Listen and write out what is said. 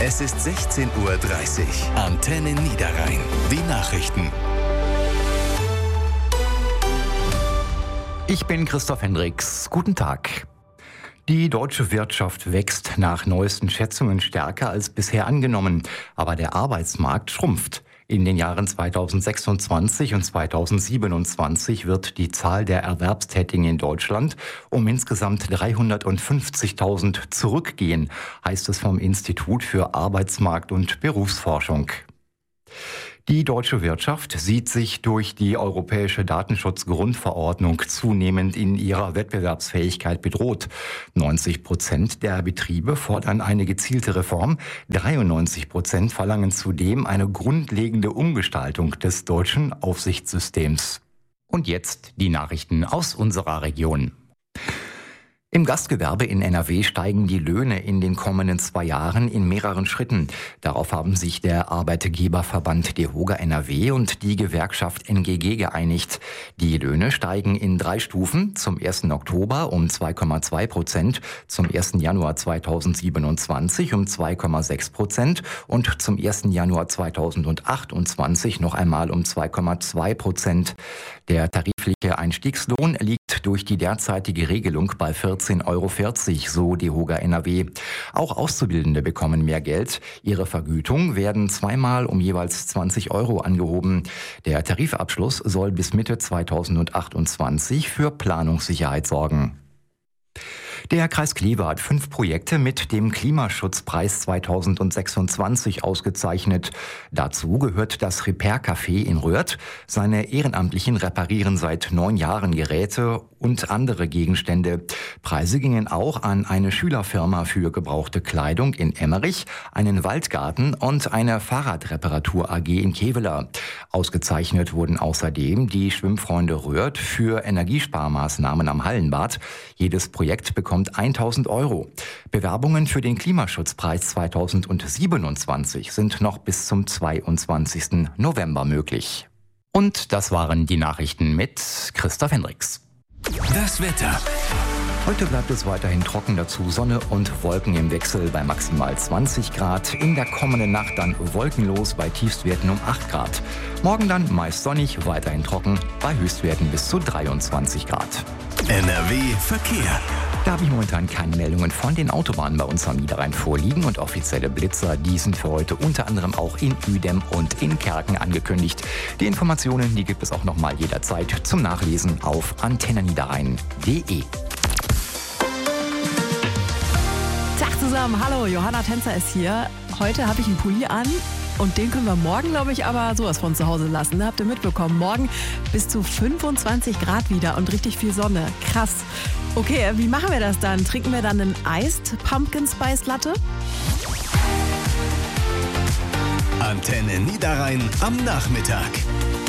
Es ist 16:30 Uhr. Antenne Niederrhein. Die Nachrichten. Ich bin Christoph Hendricks. Guten Tag. Die deutsche Wirtschaft wächst nach neuesten Schätzungen stärker als bisher angenommen. Aber der Arbeitsmarkt schrumpft. In den Jahren 2026 und 2027 wird die Zahl der Erwerbstätigen in Deutschland um insgesamt 350.000 zurückgehen, heißt es vom Institut für Arbeitsmarkt- und Berufsforschung. Die deutsche Wirtschaft sieht sich durch die Europäische Datenschutzgrundverordnung zunehmend in ihrer Wettbewerbsfähigkeit bedroht. 90% der Betriebe fordern eine gezielte Reform. 93% verlangen zudem eine grundlegende Umgestaltung des deutschen Aufsichtssystems. Und jetzt die Nachrichten aus unserer Region. Im Gastgewerbe in NRW steigen die Löhne in den kommenden 2 Jahren in mehreren Schritten. Darauf haben sich der Arbeitgeberverband DEHOGA NRW und die Gewerkschaft NGG geeinigt. Die Löhne steigen in 3 Stufen, zum 1. Oktober um 2,2%, zum 1. Januar 2027 um 2,6% und zum 1. Januar 2028 noch einmal um 2,2%. Der tarifliche Einstiegslohn liegt durch die derzeitige Regelung bei 14,40 €, so DEHOGA NRW. Auch Auszubildende bekommen mehr Geld. Ihre Vergütung werden zweimal um jeweils 20 € angehoben. Der Tarifabschluss soll bis Mitte 2028 für Planungssicherheit sorgen. Der Kreis Kleve hat 5 Projekte mit dem Klimaschutzpreis 2026 ausgezeichnet. Dazu gehört das Repair Café in Röhrd. Seine Ehrenamtlichen reparieren seit 9 Jahren Geräte und andere Gegenstände. Preise gingen auch an eine Schülerfirma für gebrauchte Kleidung in Emmerich, einen Waldgarten und eine Fahrradreparatur AG in Kevela. Ausgezeichnet wurden außerdem die Schwimmfreunde Röhrd für Energiesparmaßnahmen am Hallenbad. Jedes Projekt bekommt 1.000 €. Bewerbungen für den Klimaschutzpreis 2027 sind noch bis zum 22. November möglich. Und das waren die Nachrichten mit Christoph Hendricks. Das Wetter. Heute bleibt es weiterhin trocken, dazu Sonne und Wolken im Wechsel bei maximal 20 Grad. In der kommenden Nacht dann wolkenlos bei Tiefstwerten um 8 Grad. Morgen dann meist sonnig, weiterhin trocken bei Höchstwerten bis zu 23 Grad. NRW Verkehr. Da habe ich momentan keine Meldungen von den Autobahnen bei uns am Niederrhein vorliegen und offizielle Blitzer, die sind für heute unter anderem auch in Uedem und in Kerken angekündigt. Die Informationen, die gibt es auch nochmal jederzeit zum Nachlesen auf antenneniederrhein.de. Tag zusammen, hallo, Johanna Tänzer ist hier. Heute habe ich einen Pulli an und den können wir morgen, glaube ich, aber sowas von zu Hause lassen. Da habt ihr mitbekommen, morgen bis zu 25 Grad wieder und richtig viel Sonne. Krass. Okay, wie machen wir das dann? Trinken wir dann einen Iced Pumpkin Spice Latte? Antenne Niederrhein am Nachmittag.